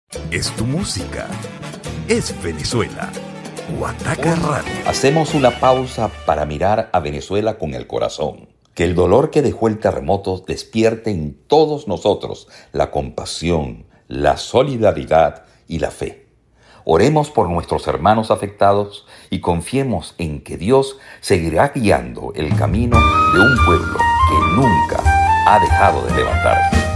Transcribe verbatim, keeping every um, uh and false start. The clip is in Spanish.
Es tu música. Es Venezuela. Guataca Radio. Hacemos una pausa para mirar a Venezuela con el corazón. Que el dolor que dejó el terremoto despierte en todos nosotros la compasión, la solidaridad y la fe. Oremos por nuestros hermanos afectados y confiemos en que Dios seguirá guiando el camino de un pueblo que nunca ha dejado de levantarse.